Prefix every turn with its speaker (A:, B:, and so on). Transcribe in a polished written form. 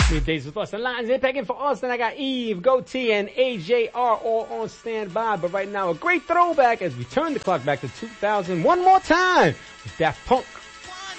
A: Middays with Austin Lines. They're packing for Austin. I got Eve, Goatee, and AJR all on standby. But right now, a great throwback as we turn the clock back to 2000 one more time with Daft Punk.